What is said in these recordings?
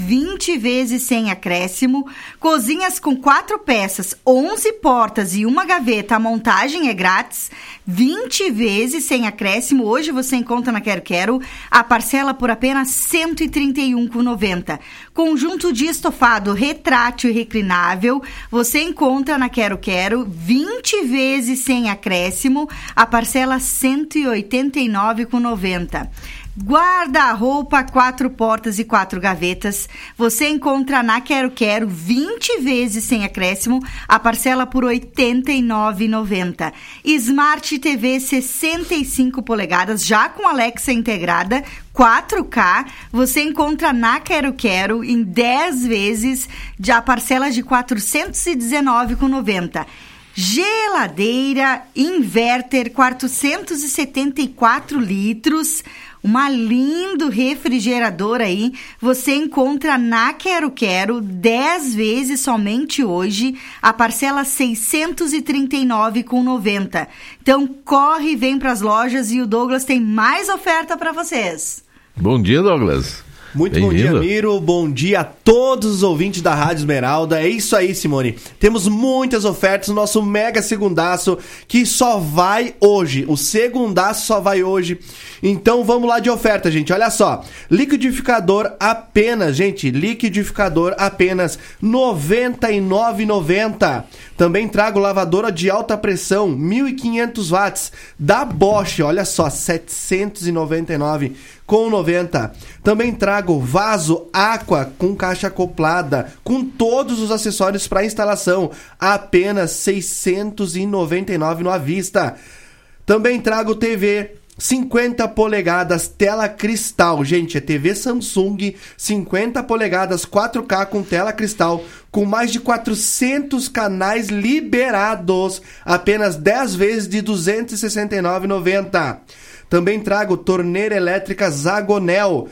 20 vezes sem acréscimo. Cozinhas com 4 peças, 11 portas e uma gaveta, a montagem é grátis, 20 vezes sem acréscimo. Hoje você encontra na Quero Quero a parcela por apenas R$ 131,90. Conjunto de estofado retrátil e reclinável, você encontra na Quero Quero 20 vezes sem acréscimo, a parcela R$ 189,90. Guarda-roupa, 4 portas e 4 gavetas, você encontra na Quero Quero 20 vezes sem acréscimo, a parcela por R$ 89,90. Smart TV 65 polegadas, já com Alexa integrada, 4K, você encontra na Quero Quero em 10 vezes, a parcela de R$ 419,90. Geladeira inverter 474 litros, uma lindo refrigerador aí, você encontra na Quero Quero 10 vezes somente hoje, a parcela R$ 639,90. Então corre e vem para as lojas e o Douglas tem mais oferta para vocês. Bom dia, Douglas. Muito bom dia, Miro. Bom dia a todos os ouvintes da Rádio Esmeralda. É isso aí, Simone. Temos muitas ofertas no nosso mega segundaço que só vai hoje. O segundaço só vai hoje. Então vamos lá de oferta, gente. Olha só. Liquidificador apenas, gente. Liquidificador apenas R$ 99,90. Também trago lavadora de alta pressão, 1.500 watts, da Bosch. Olha só, R$ 799,90. Também trago vaso Aqua com caixa acoplada, com todos os acessórios para instalação, apenas R$ 699 à vista. Também trago TV 50 polegadas, tela cristal. Gente, é TV Samsung, 50 polegadas, 4K com tela cristal, com mais de 400 canais liberados, apenas 10 vezes de R$ 269,90. Também trago torneira elétrica Zagonel, R$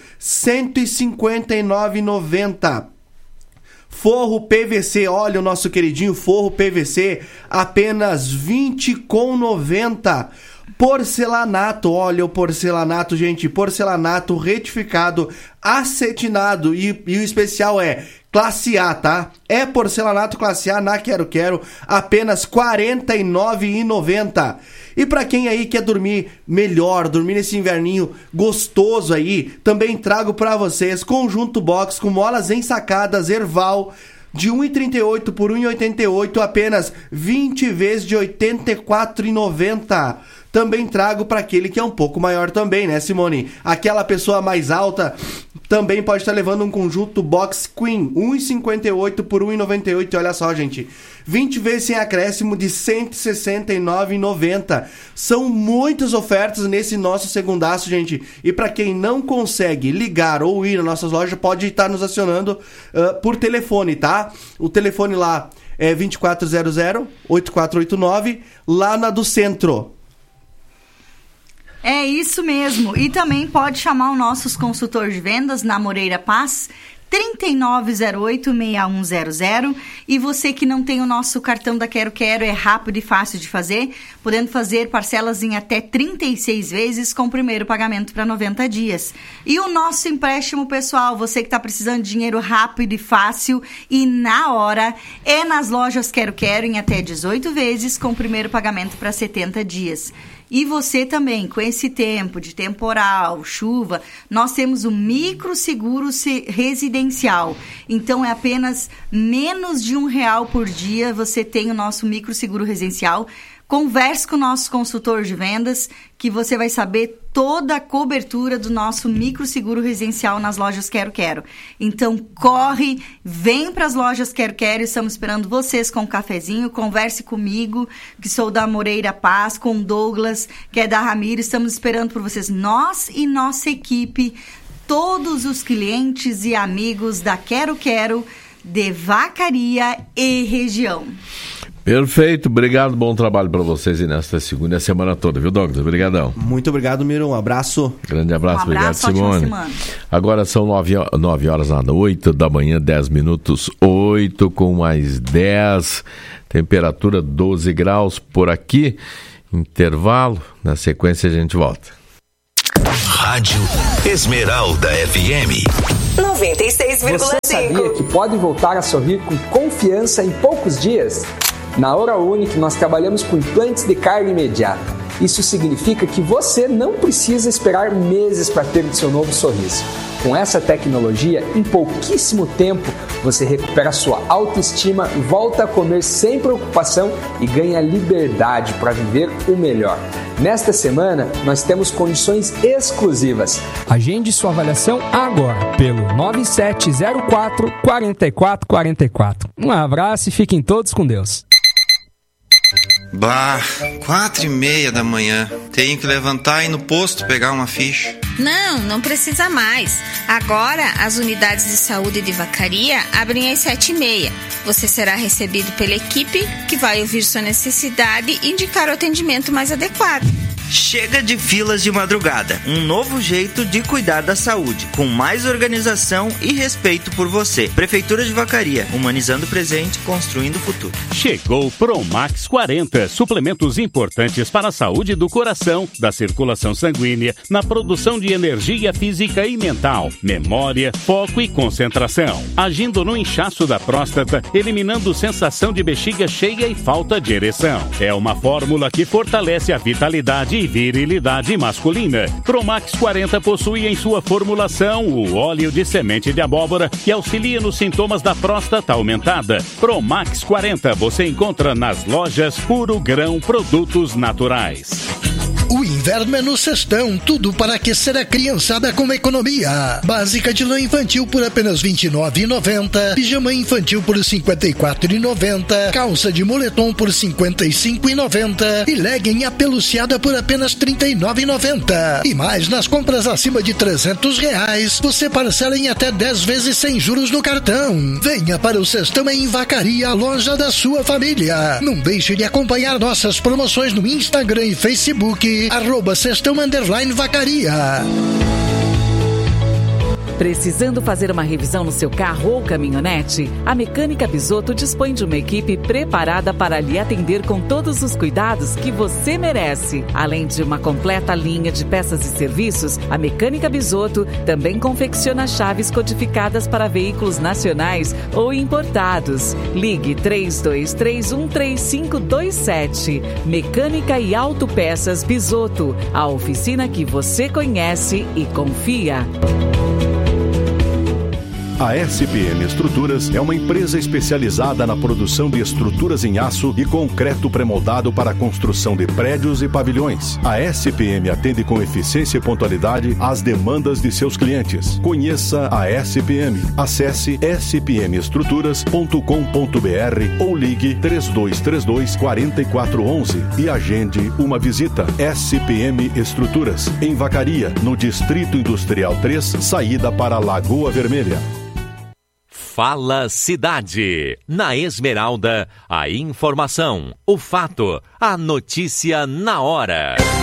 159,90. Forro PVC, olha o nosso queridinho forro PVC, apenas R$ 20,90. Porcelanato, olha o porcelanato, gente, porcelanato retificado, acetinado, e o especial é classe A, tá? É porcelanato classe A na Quero Quero, apenas R$ 49,90. E pra quem aí quer dormir melhor, dormir nesse inverninho gostoso aí, também trago pra vocês conjunto box com molas ensacadas Erval, de R$ 1,38 por R$ 1,88, apenas 20 vezes de R$ 84,90. Também trago para aquele que é um pouco maior também, né, Simone? Aquela pessoa mais alta também pode estar levando um conjunto box Queen, R$ 1,58 por R$ 1,98. Olha só, gente, 20 vezes sem acréscimo de R$ 169,90. São muitas ofertas nesse nosso segundaço, gente. E para quem não consegue ligar ou ir nas nossas lojas, pode estar nos acionando por telefone, tá? O telefone lá é 2400-8489, lá na do Centro. É isso mesmo. E também pode chamar os nossos consultores de vendas na Moreira Paz, 3908-6100. E você que não tem o nosso cartão da Quero Quero, é rápido e fácil de fazer, podendo fazer parcelas em até 36 vezes com o primeiro pagamento para 90 dias. E o nosso empréstimo pessoal, você que está precisando de dinheiro rápido e fácil e na hora, é nas lojas Quero Quero em até 18 vezes com o primeiro pagamento para 70 dias. E você também, com esse tempo de temporal, chuva, nós temos o microseguro residencial. Então, é apenas menos de R$1 por dia, você tem o nosso microseguro residencial. Converse com o nosso consultor de vendas, que você vai saber toda a cobertura do nosso microseguro residencial nas lojas Quero Quero. Então, corre, vem para as lojas Quero Quero, estamos esperando vocês com um cafezinho, converse comigo, que sou da Moreira Paz, com o Douglas, que é da Ramiro, estamos esperando por vocês, nós e nossa equipe, todos os clientes e amigos da Quero Quero, de Vacaria e região. Perfeito, obrigado, bom trabalho para vocês e nesta segunda semana toda, viu, Douglas? Obrigadão. Muito obrigado, Miro, um abraço. Grande abraço, obrigado, Simone. Semana. Agora são 9 horas da noite, 8 da manhã, 10 minutos, 8 com mais 10, temperatura 12 graus por aqui, intervalo, na sequência a gente volta. Rádio Esmeralda FM. 96,5. Você sabia que pode voltar a sorrir com confiança em poucos dias? Na Oral Unique nós trabalhamos com implantes de carga imediata. Isso significa que você não precisa esperar meses para ter o seu novo sorriso. Com essa tecnologia, em pouquíssimo tempo, você recupera sua autoestima, volta a comer sem preocupação e ganha liberdade para viver o melhor. Nesta semana, nós temos condições exclusivas. Agende sua avaliação agora pelo 9704-4444. Um abraço e fiquem todos com Deus. 4:30 da manhã. Tenho que levantar e ir no posto pegar uma ficha. Não precisa mais. Agora, as unidades de saúde de Vacaria abrem às 7:30. Você será recebido pela equipe que vai ouvir sua necessidade e indicar o atendimento mais adequado. Chega de filas de madrugada. Um novo jeito de cuidar da saúde, com mais organização e respeito por você. Prefeitura de Vacaria, humanizando o presente, construindo o futuro. Chegou Promax 40, suplementos importantes para a saúde do coração, da circulação sanguínea, na produção de energia física e mental, memória, foco e concentração, agindo no inchaço da próstata, eliminando sensação de bexiga cheia e falta de ereção. É uma fórmula que fortalece a vitalidade e virilidade masculina. Promax 40 possui em sua formulação o óleo de semente de abóbora que auxilia nos sintomas da próstata aumentada. Promax 40 você encontra nas lojas Puro Grão Produtos Naturais. O inverno é no Cestão, tudo para aquecer a criançada com economia. Básica de lã infantil por apenas R$ 29,90, pijama infantil por R$ 54,90, calça de moletom por R$ 55,90 e legging apeluciada por apenas R$ 39,90. E mais, nas compras acima de R$ 300, você parcela em até 10 vezes sem juros no cartão. Venha para o Cestão em Vacaria, a loja da sua família. Não deixe de acompanhar nossas promoções no Instagram e Facebook, @Cestão_Vacaria. Precisando fazer uma revisão no seu carro ou caminhonete? A Mecânica Bisotto dispõe de uma equipe preparada para lhe atender com todos os cuidados que você merece. Além de uma completa linha de peças e serviços, a Mecânica Bisotto também confecciona chaves codificadas para veículos nacionais ou importados. Ligue 32313527. Mecânica e Autopeças Bisotto, a oficina que você conhece e confia. A SPM Estruturas é uma empresa especializada na produção de estruturas em aço e concreto pré-moldado para a construção de prédios e pavilhões. A SPM atende com eficiência e pontualidade às demandas de seus clientes. Conheça a SPM. Acesse spmestruturas.com.br ou ligue 3232-4411 e agende uma visita. SPM Estruturas, em Vacaria, no Distrito Industrial 3, saída para Lagoa Vermelha. Fala Cidade. Na Esmeralda, a informação, o fato, a notícia na hora.